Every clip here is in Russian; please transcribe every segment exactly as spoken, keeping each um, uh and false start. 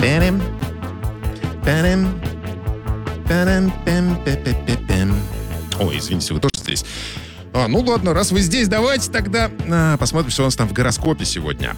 Пэнем, пэнем, пэнем, пэм, пэ, пэ, пэ, пэм. Ой, извините, вы тоже здесь. А, ну ладно, раз вы здесь, давайте тогда а, посмотрим, что у нас там в гороскопе сегодня.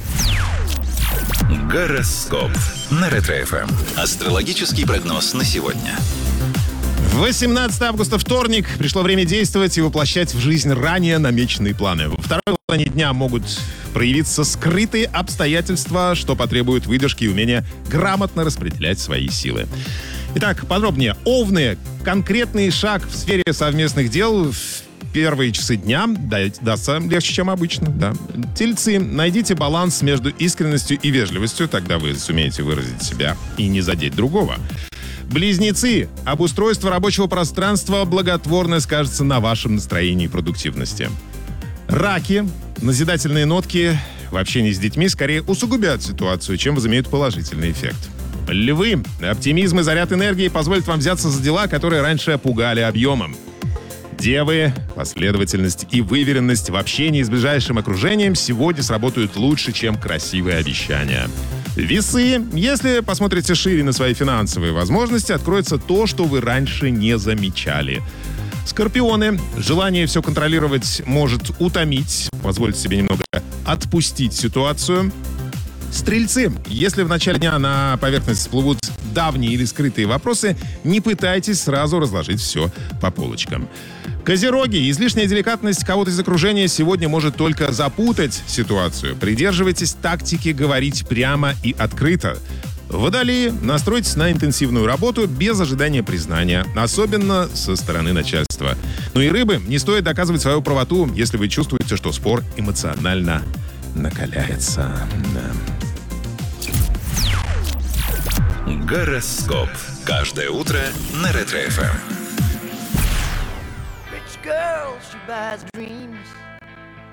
Гороскоп на Ретро-эф эм. Астрологический прогноз на сегодня. восемнадцатого августа, вторник. Пришло время действовать и воплощать в жизнь ранее намеченные планы. Во второй половине дня могут проявиться скрытые обстоятельства, что потребует выдержки и умения грамотно распределять свои силы. Итак, подробнее. Овны. Конкретный шаг в сфере совместных дел в первые часы дня дастся легче, чем обычно. Да. Тельцы. Найдите баланс между искренностью и вежливостью, тогда вы сумеете выразить себя и не задеть другого. Близнецы. Обустройство рабочего пространства благотворно скажется на вашем настроении и продуктивности. Раки. Назидательные нотки в общении с детьми скорее усугубят ситуацию, чем возымеют положительный эффект. Львы. Оптимизм и заряд энергии позволят вам взяться за дела, которые раньше пугали объемом. Девы. Последовательность и выверенность в общении с ближайшим окружением сегодня сработают лучше, чем красивые обещания. Весы. Если посмотрите шире на свои финансовые возможности, откроется то, что вы раньше не замечали. Скорпионы. Желание все контролировать может утомить, позволить себе немного отпустить ситуацию. Стрельцы. Если в начале дня на поверхность всплывут давние или скрытые вопросы, не пытайтесь сразу разложить все по полочкам. Козероги. Излишняя деликатность кого-то из окружения сегодня может только запутать ситуацию. Придерживайтесь тактики говорить прямо и открыто. Водолеи. Настройтесь на интенсивную работу без ожидания признания, особенно со стороны начальства. Ну и рыбы. Не стоит доказывать свою правоту, если вы чувствуете, что спор эмоционально накаляется. Да. Гороскоп. Каждое утро на Ретро-эф эм. Rich girl, she buys dreams.